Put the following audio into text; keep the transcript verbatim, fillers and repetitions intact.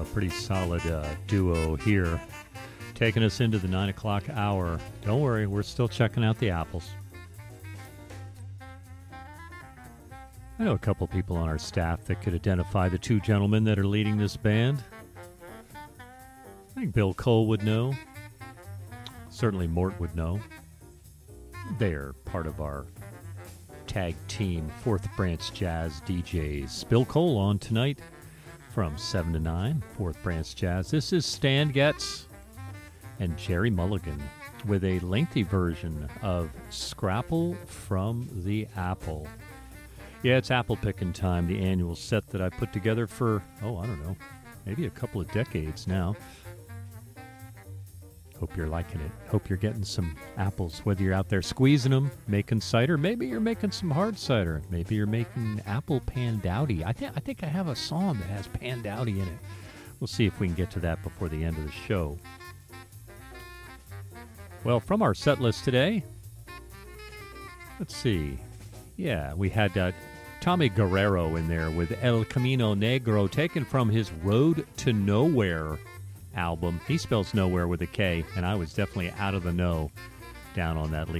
A pretty solid uh, duo here, taking us into the nine o'clock hour. Don't worry, we're still checking out the apples. I know a couple people on our staff that could identify the two gentlemen that are leading this band. I think Bill Cole would know. Certainly Mort would know. They're part of our tag team, Fourth Branch Jazz D Js. Bill Cole on tonight from seven to nine, Fourth Branch Jazz. This is Stan Getz and Jerry Mulligan with a lengthy version of Scrapple from the Apple. Yeah, it's apple picking time, the annual set that I put together for, oh, I don't know, maybe a couple of decades now. Hope you're liking it. Hope you're getting some apples, whether you're out there squeezing them, making cider. Maybe you're making some hard cider. Maybe you're making apple pandowdy. I, th- I think I have a song that has pandowdy in it. We'll see if we can get to that before the end of the show. Well, from our set list today, let's see. Yeah, we had uh, Tommy Guerrero in there with El Camino Negro, taken from his Road to Nowhere album. He spells nowhere with a K, and I was definitely out of the know down on that